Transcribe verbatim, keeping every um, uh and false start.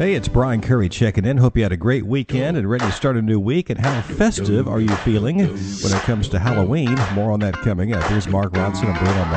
Hey, it's Brian Curry checking in. Hope you had a great weekend and ready to start a new week. And how festive are you feeling when it comes to Halloween? More on that coming up. Here's Mark Ronson and Bruno Mars.